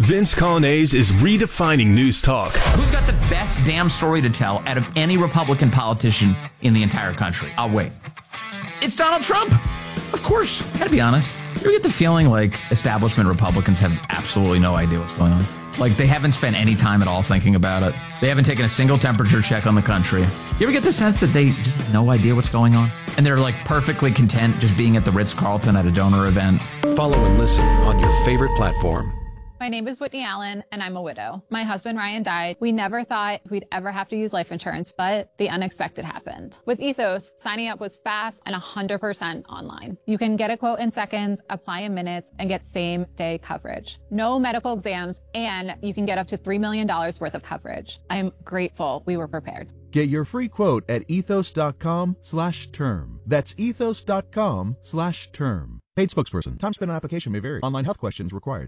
Vince Colonnese is redefining news talk. Who's got the best damn story to tell out of any Republican politician in the entire country? I'll wait. It's Donald Trump. Of course. Gotta be honest. You ever get the feeling like establishment Republicans have absolutely no idea what's going on? Like they haven't spent any time at all thinking about it. They haven't taken a single temperature check on the country. You ever get the sense that they just have no idea what's going on? And they're like perfectly content just being at the Ritz-Carlton at a donor event? Follow and listen on your favorite platform. My name is Whitney Allen, and I'm a widow. My husband, Ryan, died. We never thought we'd ever have to use life insurance, but the unexpected happened. With Ethos, signing up was fast and 100% online. You can get a quote in seconds, apply in minutes, and get same-day coverage. No medical exams, and you can get up to $3 million worth of coverage. I'm grateful we were prepared. Get your free quote at ethos.com/term. That's ethos.com/term. Paid spokesperson. Time spent on application may vary. Online health questions required.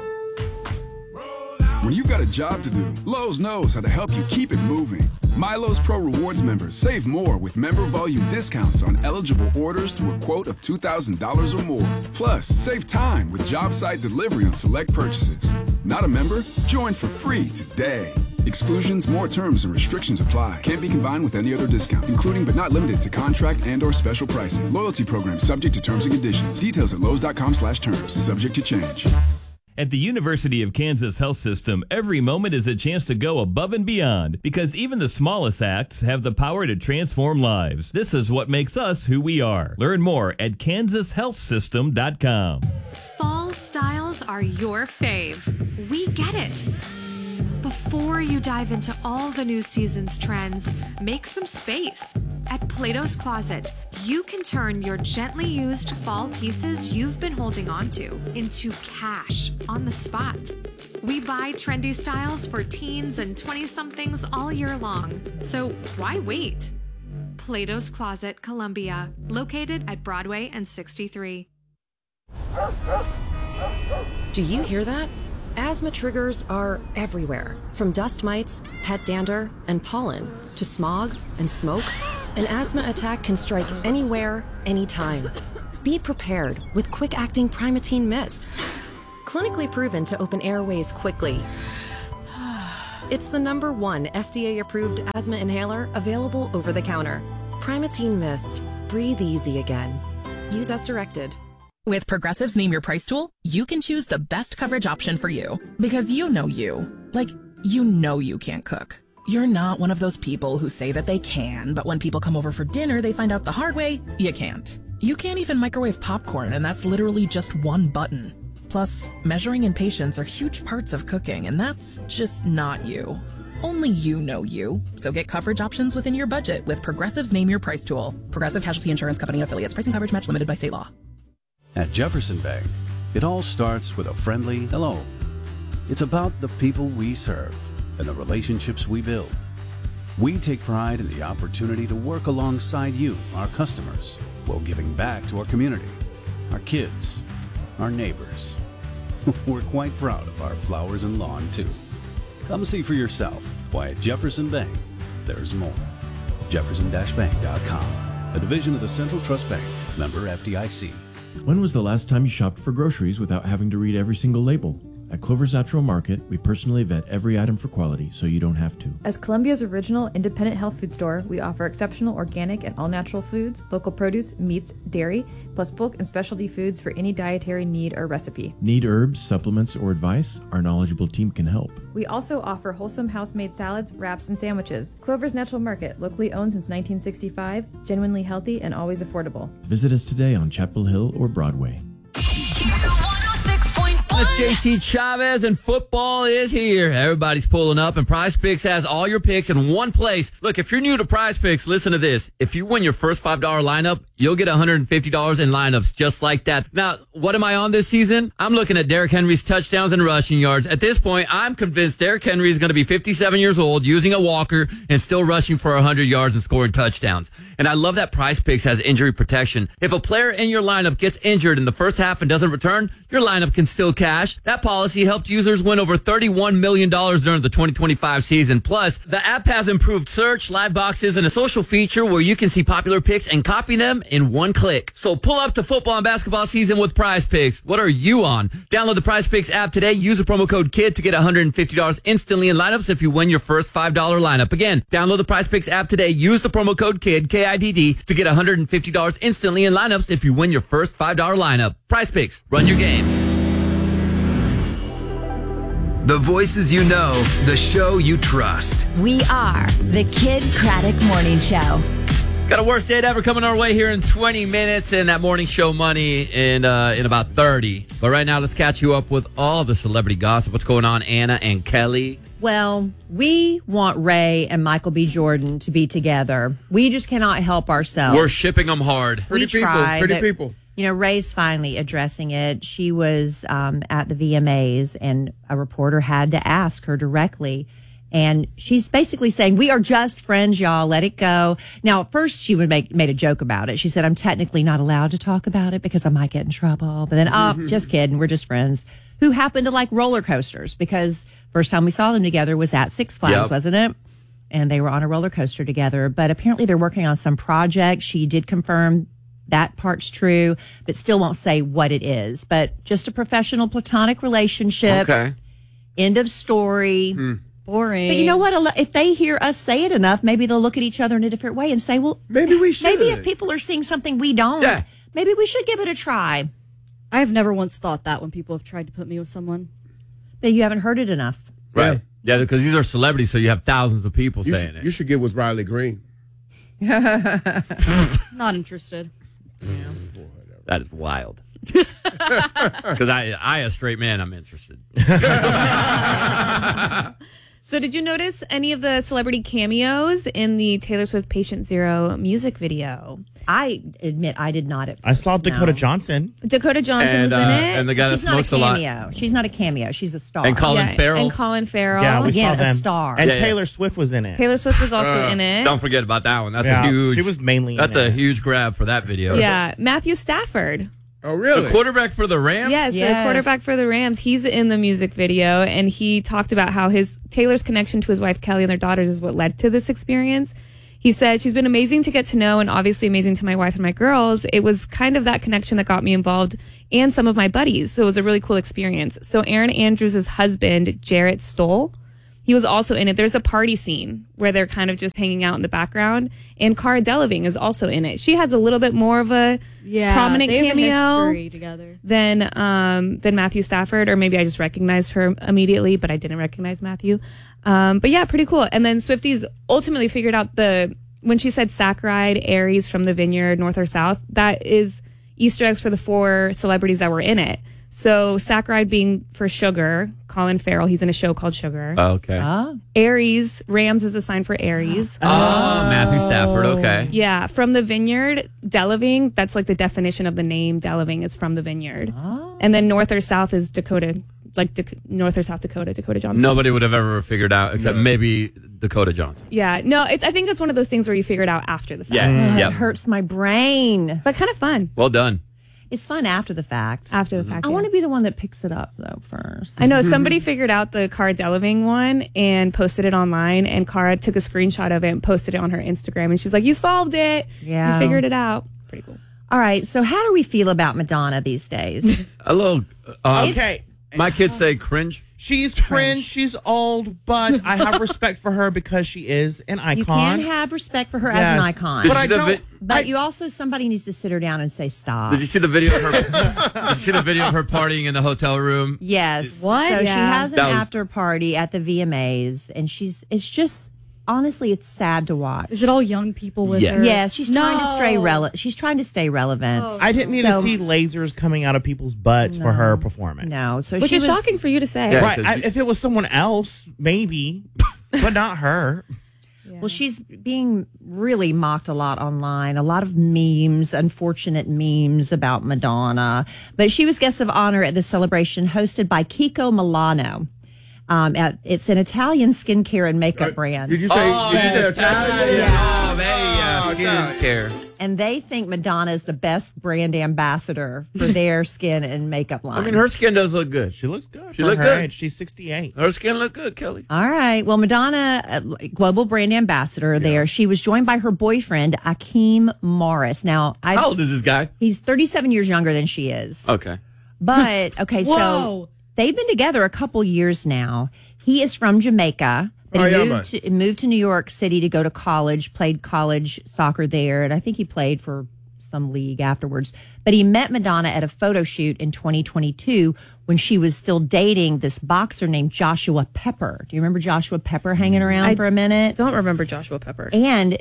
When you've got a job to do, Lowe's knows how to help you keep it moving. MyLowe's Pro Rewards members save more with member volume discounts on eligible orders through a quote of $2,000 or more. Plus, save time with job site delivery on select purchases. Not a member? Join for free today. Exclusions, more terms, and restrictions apply. Can't be combined with any other discount, including but not limited to contract and/or special pricing. Loyalty program subject to terms and conditions. Details at Lowe's.com/terms. Subject to change. At the University of Kansas Health System, every moment is a chance to go above and beyond because even the smallest acts have the power to transform lives. This is what makes us who we are. Learn more at kansashealthsystem.com. Fall styles are your fave. We get it. Before you dive into all the new season's trends, make some space. At Plato's Closet, you can turn your gently used fall pieces you've been holding onto into cash on the spot. We buy trendy styles for teens and 20-somethings all year long, so why wait? Plato's Closet, Columbia, located at Broadway and 63. Do you hear that? Asthma triggers are everywhere, from dust mites, pet dander, and pollen, to smog and smoke. An asthma attack can strike anywhere, anytime. Be prepared with quick-acting Primatene Mist. Clinically proven to open airways quickly. It's the #1 FDA-approved asthma inhaler available over the counter. Primatene Mist. Breathe easy again. Use as directed. With Progressive's Name Your Price tool, you can choose the best coverage option for you. Because you know you. Like, you know you can't cook. You're not one of those people who say that they can, but when people come over for dinner, they find out the hard way, you can't. You can't even microwave popcorn, and that's literally just one button. Plus, measuring and patience are huge parts of cooking, and that's just not you. Only you know you. So get coverage options within your budget with Progressive's Name Your Price tool. Progressive Casualty Insurance Company and affiliates. Pricing coverage match limited by state law. At Jefferson Bank, it all starts with a friendly hello. It's about the people we serve and the relationships we build. We take pride in the opportunity to work alongside you, our customers, while giving back to our community, our kids, our neighbors. We're quite proud of our flowers and lawn, too. Come see for yourself why at Jefferson Bank, there's more. Jefferson-Bank.com, a division of the Central Trust Bank, member FDIC. When was the last time you shopped for groceries without having to read every single label? At Clover's Natural Market, we personally vet every item for quality so you don't have to. As Columbia's original independent health food store, we offer exceptional organic and all-natural foods, local produce, meats, dairy, plus bulk and specialty foods for any dietary need or recipe. Need herbs, supplements, or advice? Our knowledgeable team can help. We also offer wholesome house-made salads, wraps, and sandwiches. Clover's Natural Market, locally owned since 1965, genuinely healthy and always affordable. Visit us today on Chapel Hill or Broadway. It's JC Chavez, and football is here. Everybody's pulling up, and Prize Picks has all your picks in one place. Look, if you're new to Prize Picks, listen to this. If you win your first $5 lineup, you'll get $150 in lineups just like that. Now, what am I on this season? I'm looking at Derrick Henry's touchdowns and rushing yards. At this point, I'm convinced Derrick Henry is going to be 57 years old, using a walker, and still rushing for 100 yards and scoring touchdowns. And I love that Prize Picks has injury protection. If a player in your lineup gets injured in the first half and doesn't return, your lineup can still cash cash. That policy helped users win over $31 million during the 2025 season. Plus, the app has improved search, live boxes, and a social feature where you can see popular picks and copy them in one click. So pull up to football and basketball season with Prize Picks. What are you on? Download the Prize Picks app today. Use the promo code KID to get $150 instantly in lineups if you win your first $5 lineup. Again, download the Prize Picks app today. Use the promo code KID, K-I-D-D, to get $150 instantly in lineups if you win your first $5 lineup. Prize Picks. Run your game. The voices you know, the show you trust. We are the Kid Craddock Morning Show. Got a worst date ever coming our way here in 20 minutes and that morning show money in about 30. But right now, let's catch you up with all the celebrity gossip. What's going on, Anna and Kelly? Well, we want Ray and Michael B. Jordan to be together. We just cannot help ourselves. We're shipping them hard. Pretty people. You know, Ray's finally addressing it. She was at the VMAs, and a reporter had to ask her directly. And she's basically saying, we are just friends, y'all. Let it go. Now, at first, she made a joke about it. She said, I'm technically not allowed to talk about it because I might get in trouble. But then, just kidding. We're just friends who happen to like roller coasters, because first time we saw them together was at Six Flags, wasn't it? And they were on a roller coaster together. But apparently they're working on some project. She did confirm that part's true, but still won't say what it is. But just a professional platonic relationship. Okay. End of story. Boring. But you know what? If they hear us say it enough, maybe they'll look at each other in a different way and say, well, maybe we should. Maybe if people are seeing something we don't, maybe we should give it a try. I have never once thought that when people have tried to put me with someone. But you haven't heard it enough. Right. Yeah, because these are celebrities, so you have thousands of people saying it. You should get with Riley Green. Not interested. That is wild. Because I, a straight man, I'm interested. So did you notice any of the celebrity cameos in the Taylor Swift Patient Zero music video? I admit I did not at first. I saw Dakota Johnson. Dakota Johnson was in it. And the guy She's that smokes a lot. She's not a cameo. She's a star. And Colin Farrell. And Colin Farrell. Yeah, we saw them. A star. And Taylor Swift was in it. Taylor Swift was also in it. Don't forget about that one. That's Yeah, a huge. she was mainly That's in a it. huge grab for that video. Yeah, Matthew Stafford. Oh, really? The quarterback for the Rams? Yes, the quarterback for the Rams. He's in the music video, and he talked about how Taylor's connection to his wife Kelly and their daughters is what led to this experience. He said, she's been amazing to get to know and obviously amazing to my wife and my girls. It was kind of that connection that got me involved and some of my buddies. So it was a really cool experience. So Erin Andrews' husband, Jarrett Stoll, he was also in it. There's a party scene where they're kind of just hanging out in the background. And Cara Delevingne is also in it. She has a little bit more of a prominent they have cameo a history together. than Matthew Stafford, or maybe I just recognized her immediately, but I didn't recognize Matthew. But yeah, pretty cool. And then Swifties ultimately figured out when she said Saccharide, Aries from the Vineyard, North or South, that is Easter eggs for the 4 celebrities that were in it. So Saccharide being for sugar, Colin Farrell, he's in a show called Sugar. Okay. Aries, Rams is a sign for Aries. Matthew Stafford, okay. Yeah, from the Vineyard, Delevingne, that's like the definition of the name. Delevingne is from the Vineyard. And then North or South is Dakota, North or South Dakota, Dakota Johnson. Nobody would have ever figured out except maybe Dakota Johnson. Yeah, no, I think that's one of those things where you figure it out after the fact. Yeah. It hurts my brain. But kind of fun. Well done. It's fun after the fact. After the fact, I want to be the one that picks it up, though, first. I know somebody figured out the Cara Delevingne one and posted it online, and Cara took a screenshot of it and posted it on her Instagram, and she's like, you solved it. Yeah. You figured it out. Pretty cool. All right, so how do we feel about Madonna these days? A little. Okay. My kids say cringe. She's cringe. She's old, but I have respect for her because she is an icon. You can have respect for her as an icon. But I don't. But you also, somebody needs to sit her down and say stop. Did you see the video of her? Did you see the video of her partying in the hotel room? Yes. What? So she has an That was- after party at the VMAs, and it's just, honestly, it's sad to watch. Is it all young people with Yes. her? Yes, she's trying to stay No. She's trying to stay relevant. Oh, I didn't need to see lasers coming out of people's butts for her performance. No, so Which she is was shocking for you to say. Yeah, Right. because If it was someone else, maybe, but not her. Well, she's being really mocked a lot online. A lot of memes, unfortunate memes about Madonna. But she was guest of honor at the celebration hosted by Kiko Milano. It's an Italian skincare and makeup brand. Did you say Italian? Oh, man, yes. skincare. And they think Madonna is the best brand ambassador for their skin and makeup line. I mean, her skin does look good. She looks good. She for look her good. age. She's 68. Her skin look good, Kelly. All right. Well, Madonna, global brand ambassador there. She was joined by her boyfriend, Akeem Morris. Now, How old is this guy? He's 37 years younger than she is. Okay. But, okay, so Whoa. they've been together a couple years now. He is from Jamaica. But he moved to New York City to go to college, played college soccer there, and I think he played for some league afterwards. But he met Madonna at a photo shoot in 2022 when she was still dating this boxer named Joshua Pepper. Do you remember Joshua Pepper hanging around for a minute? Don't remember Joshua Pepper. And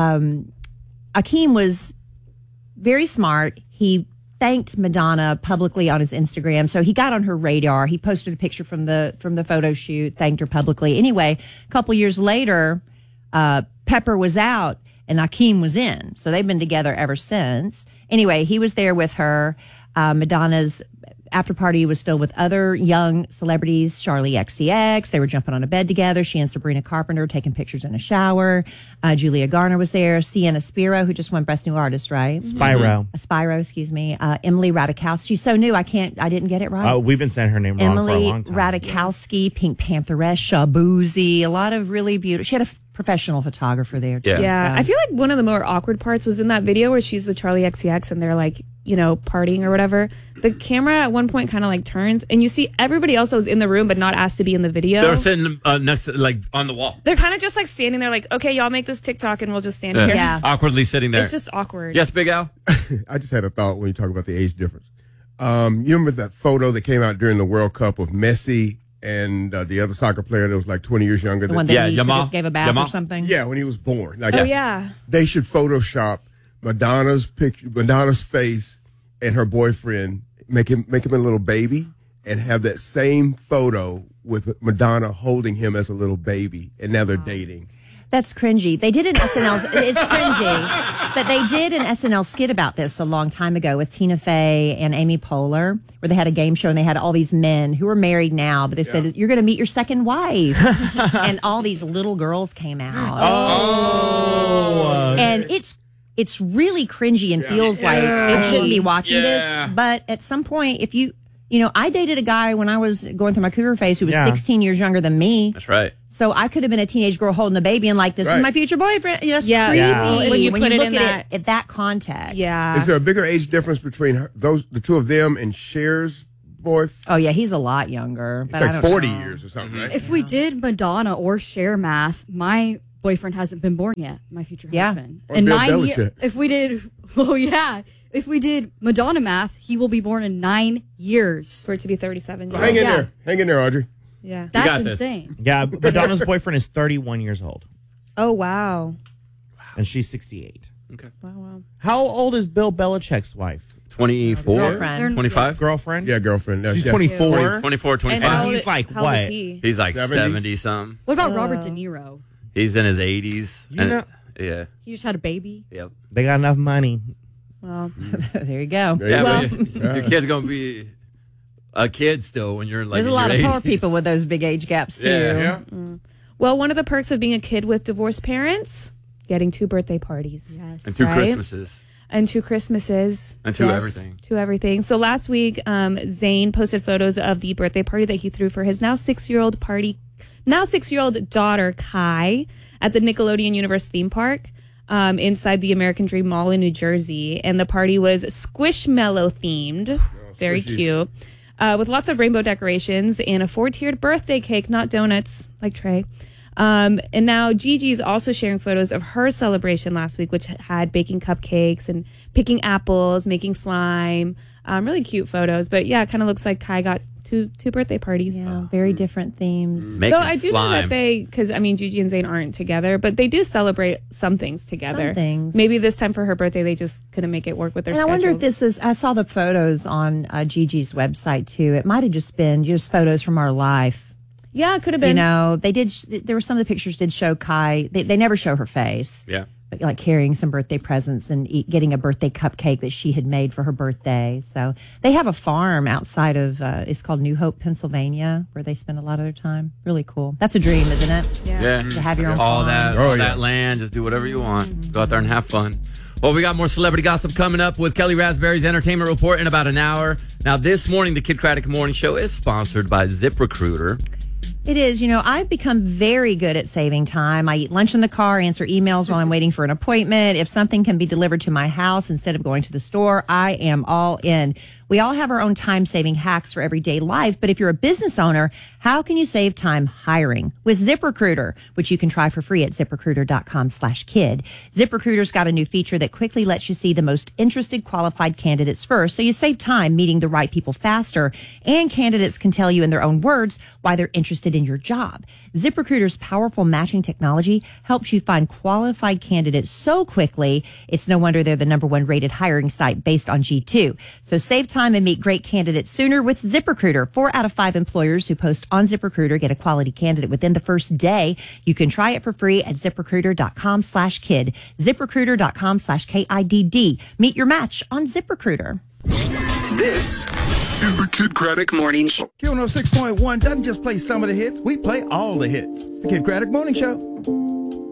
Akeem was very smart. He thanked Madonna publicly on his Instagram. So he got on her radar. He posted a picture from the photo shoot, thanked her publicly. Anyway, a couple years later, Pepper was out and Akeem was in. So they've been together ever since. Anyway, he was there with her. Madonna's after party was filled with other young celebrities, Charlie XCX. They were jumping on a bed together. She and Sabrina Carpenter taking pictures in a shower. Julia Garner was there. Sienna Spiro, who just won Best New Artist, right? Spyro. Spyro, excuse me. Emily Ratajkowski. She's so new. I didn't get it right. We've been saying her name wrong for a Emily long time. Ratajkowski, Pink Pantheress, Shabuzi. A lot of really beautiful. She had a professional photographer there too. Yeah. so. I feel like one of the more awkward parts was in that video where she's with Charlie XCX and they're like, partying or whatever. The camera at one point kind of like turns and you see everybody else that was in the room but not asked to be in the video. They're sitting next to, on the wall. They're kind of just like standing there like, okay, y'all make this TikTok and we'll just stand here. Yeah. Awkwardly sitting there. It's just awkward. Yes, Big Al? I just had a thought when you talk about the age difference. You remember that photo that came out during the World Cup of Messi and the other soccer player that was like 20 years younger The one that he gave a bath or something? Yeah, when he was born. Like, yeah. They should Photoshop Madonna's picture, Madonna's face, and her boyfriend, make him a little baby, and have that same photo with Madonna holding him as a little baby, and now they're dating. That's cringy. They did an SNL, it's cringy, but they did an SNL skit about this a long time ago with Tina Fey and Amy Poehler, where they had a game show and they had all these men who are married now, but they said, you're going to meet your second wife. And all these little girls came out. And it's really cringy and feels like I shouldn't be watching this. But at some point, if I dated a guy when I was going through my cougar phase who was 16 years younger than me. That's right. So I could have been a teenage girl holding a baby and like, this is my future boyfriend. That's creepy. When you put it look in at it at that context. Yeah. Is there a bigger age difference between the two of them and Cher's boyfriend? Oh, yeah, he's a lot younger. But It's I like don't 40 know. years or something, right? If we did Madonna or Cher math, my boyfriend hasn't been born yet, my future husband. Or And Bill 9 Belichick. years. If we did Madonna math, he will be born in 9 years. For it to be 37 years. Hang in there. Hang in there, Audrey. Yeah. That's insane. Yeah, Madonna's boyfriend is 31 years old, Oh, wow. and she's 68. Okay. Wow. How old is Bill Belichick's wife? 24? Girlfriend. 25? Girlfriend? Yeah, girlfriend. She's Yeah. 24. 24, 25. And He's like, how old what? is he? He's like 70? 70 something. What about Robert De Niro? He's in his 80s. You know- Yeah. He just had a baby. Yep. They got enough money. Well, There you go. There you Yeah, go. but your kid's going to be a kid still when you're like There's a in lot your of poor 80s. people with those big age gaps, too. Yeah. well, one of the perks of being a kid with divorced parents, getting 2 birthday parties. Yes. And 2 Right? Christmases. And 2 Christmases. And 2 everything. 2 everything. So last week, Zayn posted photos of the birthday party that he threw for his now 6-year-old daughter, Kai, at the Nickelodeon Universe theme park inside the American Dream Mall in New Jersey. And the party was Squishmallow themed. Very cute. With lots of rainbow decorations and a 4-tiered birthday cake, not donuts like Trey. And now Gigi's also sharing photos of her celebration last week, which had baking cupcakes and picking apples, making slime. Really cute photos. But yeah, it kind of looks like Kai got two birthday parties. Yeah, very different themes. Making Though I do know slime. that because Gigi and Zayn aren't together, but they do celebrate some things together. Some things. Maybe this time for her birthday, they just couldn't make it work with their And I schedules. wonder if this is, I saw the photos on Gigi's website, too. It might have just been just photos from our life. Yeah, it could have been. There were some of the pictures did show Kai. They never show her face. Yeah. like carrying some birthday presents and getting a birthday cupcake that she had made for her birthday. So they have a farm outside of, it's called New Hope, Pennsylvania, where they spend a lot of their time. Really cool. That's a dream, isn't it? Yeah. To have your own all farm. that land, just do whatever you want. Go out there and have fun. Well, we got more celebrity gossip coming up with Kelly Raspberry's Entertainment Report in about an hour. Now, this morning, the Kid Craddock Morning Show is sponsored by ZipRecruiter. It is. I've become very good at saving time. I eat lunch in the car, answer emails while I'm waiting for an appointment. If something can be delivered to my house instead of going to the store, I am all in. We all have our own time-saving hacks for everyday life, but if you're a business owner, how can you save time hiring? With ZipRecruiter, which you can try for free at ZipRecruiter.com/kid. ZipRecruiter's got a new feature that quickly lets you see the most interested qualified candidates first, so you save time meeting the right people faster, and candidates can tell you in their own words why they're interested in your job. ZipRecruiter's powerful matching technology helps you find qualified candidates so quickly, it's no wonder they're the #1 rated hiring site based on G2. So save time and meet great candidates sooner with ZipRecruiter. 4 out of 5 employers who post on ZipRecruiter get a quality candidate within the first day. You can try it for free at ZipRecruiter.com/kid. ZipRecruiter.com/KIDD. Meet your match on ZipRecruiter. This is the Kid Craddock Morning Show. Q106.1 doesn't just play some of the hits, we play all the hits. It's the Kid Craddock Morning Show.